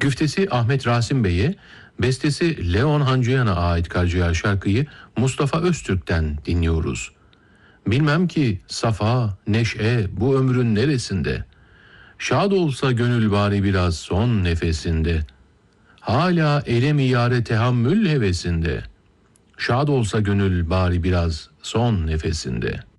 Güftesi Ahmet Rasim Bey'e, bestesi Leon Hancıyan'a ait Karciğer şarkıyı Mustafa Öztürk'ten dinliyoruz. Bilmem ki safa, neşe bu ömrün neresinde? Şad olsa gönül bari biraz son nefesinde. Hala elem yâre tehammül hevesinde. Şad olsa gönül bari biraz son nefesinde.''